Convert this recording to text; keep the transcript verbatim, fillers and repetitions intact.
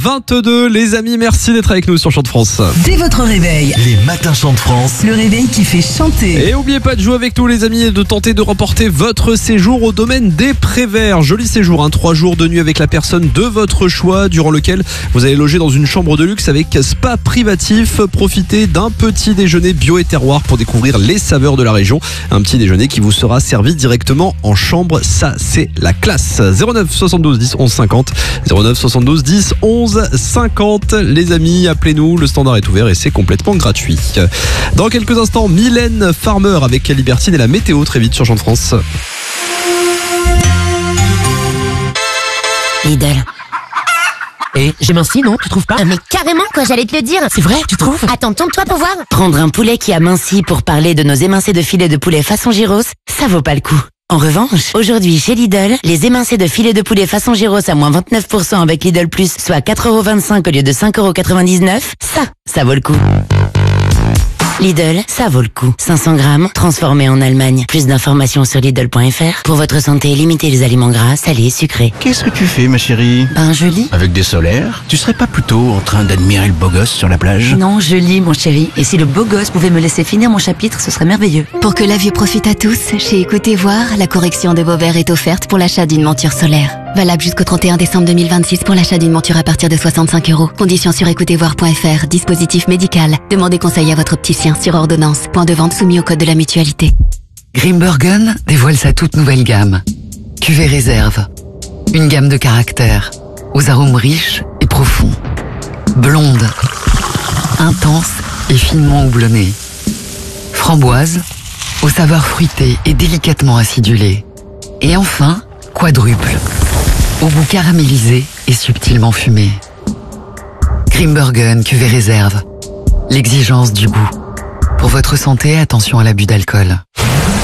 vingt-deux. Les amis, merci d'être avec nous sur Chant de France. Dès votre réveil, Les matins Chant de France. le réveil qui fait chanter. Et n'oubliez pas de jouer avec nous les amis et de tenter de remporter votre séjour au domaine des Préverts. Joli séjour, hein, trois jours de nuit avec la personne de votre choix, durant lequel vous allez loger dans une chambre de luxe avec spa privatif. Profitez d'un petit déjeuner bio et terroir pour découvrir les saveurs de la région. Un petit déjeuner qui vous sera servi directement en chambre. Ça, c'est la classe. zéro neuf soixante-douze dix onze cinquante. zéro neuf soixante-douze dix onze cinquante. Les amis, appelez-nous. Le standard est ouvert et c'est complètement gratuit. Dans quelques instants, Mylène Farmer avec Libertine et la météo très vite sur Chant de France. Lidl. Et j'ai minci, non? Tu trouves pas? Ah mais carrément quoi, j'allais te le dire. C'est vrai, tu trouves? Attends, tourne-toi pour voir. Prendre un poulet qui a minci pour parler de nos émincés de filet de poulet façon gyros, ça vaut pas le coup. En revanche, aujourd'hui chez Lidl, les émincés de filet de poulet façon gyros à moins vingt-neuf pour cent avec Lidl Plus, soit quatre euros vingt-cinq au lieu de cinq euros quatre-vingt-dix-neuf, ça, ça vaut le coup. Lidl, ça vaut le coup. cinq cents grammes, transformé en Allemagne. Plus d'informations sur Lidl point F R. Pour votre santé, limitez les aliments gras, salés, sucrés. Qu'est-ce que tu fais, ma chérie? Ben, je lis. Avec des solaires? Tu serais pas plutôt en train d'admirer le beau gosse sur la plage? Non, je lis, mon chéri. Et si le beau gosse pouvait me laisser finir mon chapitre, ce serait merveilleux. Pour que la vue profite à tous, chez Écoutez Voir, la correction de vos verres est offerte pour l'achat d'une monture solaire. Valable jusqu'au trente et un décembre deux mille vingt-six pour l'achat d'une monture à partir de soixante-cinq euros. Conditions sur écoutez voir point F R. Dispositif médical. Demandez conseil à votre opticien sur ordonnance. Point de vente soumis au code de la mutualité. Grimbergen dévoile sa toute nouvelle gamme. Cuvée réserve. Une gamme de caractères, aux arômes riches et profonds. Blonde, intense et finement houblonnée. Framboise, aux saveurs fruitées et délicatement acidulées. Et enfin, quadruple, au goût caramélisé et subtilement fumé. Grimbergen cuvée réserve. L'exigence du goût. Pour votre santé, attention à l'abus d'alcool.